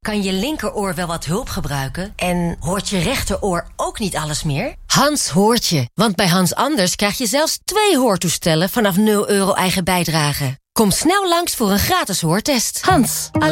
Kan je linkeroor wel wat hulp gebruiken? En hoort je rechteroor ook niet alles meer? Hans hoort je, want bij Hans Anders krijg je zelfs 2 hoortoestellen vanaf €0 eigen bijdrage. Kom snel langs voor een gratis hoortest. Hans.